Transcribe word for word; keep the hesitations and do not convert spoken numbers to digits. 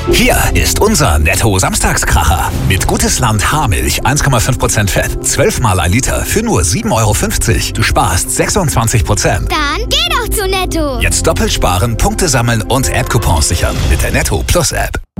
Hier ist unser Netto-Samstagskracher. Mit Gutes Land Haarmilch eins Komma fünf Prozent Fett. zwölf Mal ein Liter für nur sieben Euro fünfzig. Du sparst sechsundzwanzig Prozent. Dann geh doch zu Netto. Jetzt doppelt sparen, Punkte sammeln und App-Coupons sichern mit der Netto Plus App.